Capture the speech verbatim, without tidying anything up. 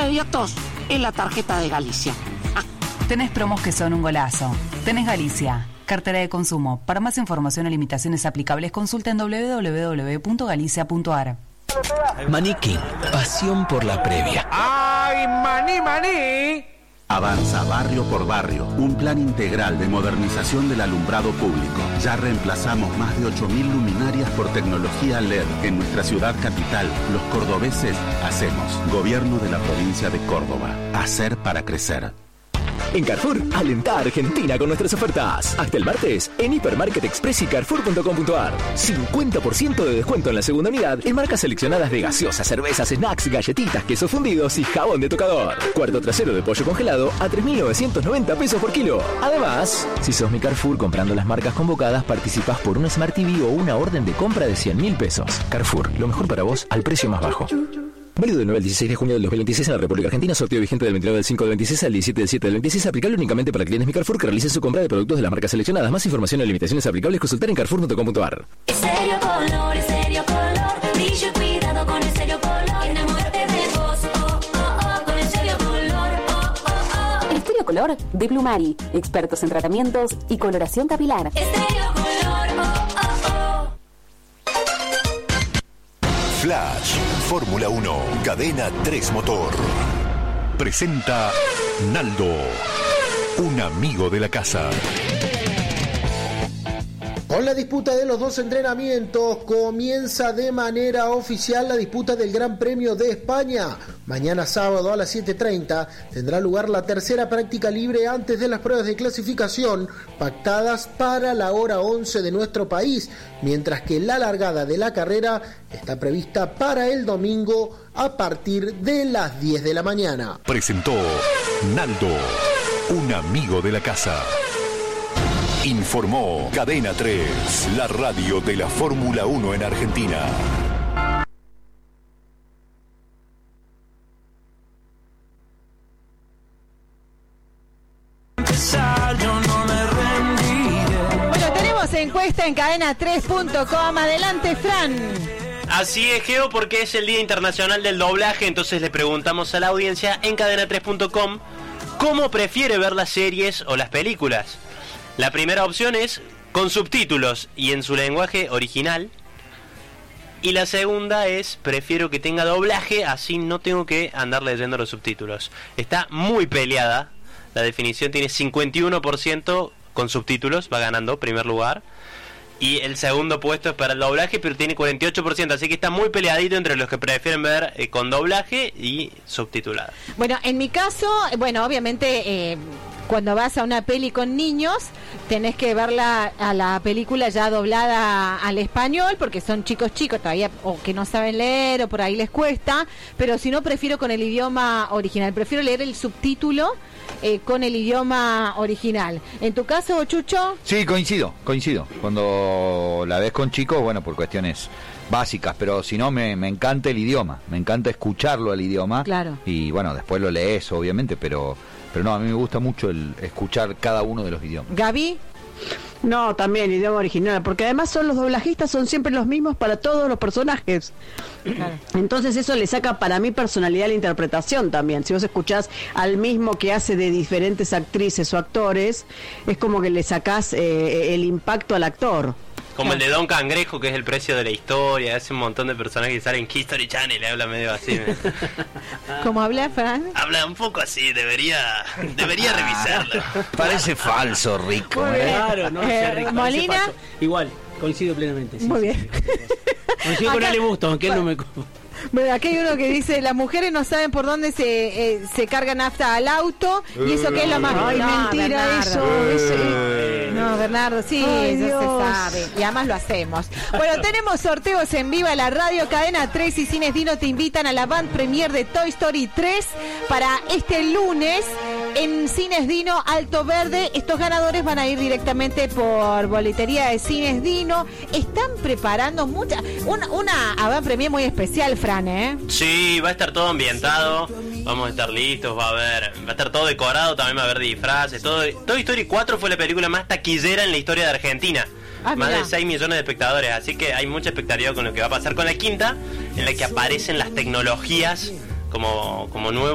inmediatos en la tarjeta de Galicia. Ah. Tenés promos que son un golazo. Tenés Galicia, cartera de consumo. Para más información o limitaciones aplicables, consulta en doble u doble u doble u punto galicia punto a r. Maniquí, pasión por la previa. ¡Ay, maní, maní! Avanza barrio por barrio, un plan integral de modernización del alumbrado público. Ya reemplazamos más de ocho mil luminarias por tecnología L E D en nuestra ciudad capital. Los cordobeses hacemos. Gobierno de la provincia de Córdoba. Hacer para crecer. En Carrefour, alentá a Argentina con nuestras ofertas. Hasta el martes, en Hipermarket Express y Carrefour punto com punto a r. cincuenta por ciento de descuento en la segunda unidad en marcas seleccionadas de gaseosas, cervezas, snacks, galletitas, quesos fundidos y jabón de tocador. Cuarto trasero de pollo congelado a tres mil novecientos noventa pesos por kilo. Además, si sos mi Carrefour comprando las marcas convocadas, participás por un Smart T V o una orden de compra de cien mil pesos. Carrefour, lo mejor para vos al precio más bajo. Válido del nueve al dieciséis de junio del dos mil veintiséis en la República Argentina. Sorteo vigente del veintinueve del cinco del veintiséis al diecisiete del siete del veintiséis. Aplicable únicamente para clientes Mi Carrefour que realicen su compra de productos de las marcas seleccionadas. Más información y limitaciones aplicables consultar en carrefour punto com punto a r. Estéreo Color, Estéreo Color, brillo y cuidado con Estéreo Color. Enamórate de vos, oh, oh, oh, con Estéreo Color, oh, oh, oh. Estéreo Color de Blumari, expertos en tratamientos y coloración capilar. Estéreo Color, oh, oh, oh. Flash, Fórmula uno, Cadena tres Motor. Presenta Naldo, un amigo de la casa. Con la disputa de los dos entrenamientos comienza de manera oficial la disputa del Gran Premio de España. Mañana sábado a las siete treinta tendrá lugar la tercera práctica libre antes de las pruebas de clasificación pactadas para la hora once de nuestro país, mientras que la largada de la carrera está prevista para el domingo a partir de las diez de la mañana. Presentó Naldo, un amigo de la casa. Informó Cadena tres, la radio de la Fórmula uno en Argentina. Bueno, tenemos encuesta en cadena tres punto com. Adelante, Fran. Así es, Geo, porque es el Día Internacional del Doblaje, entonces le preguntamos a la audiencia en cadena tres punto com cómo prefiere ver las series o las películas. La primera opción es con subtítulos y en su lenguaje original. Y la segunda es prefiero que tenga doblaje, así no tengo que andar leyendo los subtítulos. Está muy peleada. La definición tiene cincuenta y uno por ciento con subtítulos, va ganando primer lugar. Y el segundo puesto es para el doblaje, pero tiene cuarenta y ocho por ciento. Así que está muy peleadito entre los que prefieren ver eh, con doblaje y subtitulado. Bueno, en mi caso, bueno, obviamente... Eh... Cuando vas a una peli con niños, tenés que verla a la película ya doblada al español, porque son chicos chicos todavía, o que no saben leer, o por ahí les cuesta, pero si no, prefiero con el idioma original, prefiero leer el subtítulo eh, con el idioma original. ¿En tu caso, Chucho? Sí, coincido, coincido. Cuando la ves con chicos, bueno, por cuestiones básicas, pero si no, me, me encanta el idioma, me encanta escucharlo el idioma. Claro. Y bueno, después lo lees, obviamente, pero... Pero no, a mí me gusta mucho el escuchar cada uno de los idiomas. ¿Gaby? No, también el idioma original, porque además son los doblajistas, son siempre los mismos para todos los personajes. Claro. Entonces eso le saca para mí personalidad a la interpretación también. Si vos escuchás al mismo que hace de diferentes actrices o actores, es como que le sacás eh, el impacto al actor. Como el de Don Cangrejo, que es el precio de la historia, hace un montón de personajes que salen en History Channel y habla medio así. ¿Cómo habla, Fran? Habla un poco así, debería debería revisarlo. Parece falso, Rico. Muy bien. Claro, no, eh, Rico, ¿Molina? Igual, coincido plenamente. Sí, Muy sí, bien. Sí, sí, sí. Coincido con Ale Busto, aunque él no me... Bueno, aquí hay uno que dice, las mujeres no saben por dónde se eh, se carga nafta al auto, y eso que es lo más... Ay, no, mentira, Bernardo. eso, ese... No, Bernardo, sí, Ay, eso Dios. se sabe, y además lo hacemos. Bueno, tenemos sorteos en vivo a la radio. Cadena tres y Cines Dino te invitan a la Band Premier de Toy Story tres para este lunes en Cines Dino Alto Verde. Estos ganadores van a ir directamente por boletería de Cines Dino. Están preparando mucha una, una Band Premier muy especial, Fran, ¿eh? Sí, va a estar todo ambientado, vamos a estar listos, va a haber, va a estar todo decorado, también va a haber disfraces, todo. Toy Story cuatro fue la película más taquillera en la historia de Argentina. Ah, más mirá. de seis millones de espectadores, así que hay mucha expectativa con lo que va a pasar con la quinta, en la que aparecen las tecnologías como, como nuevos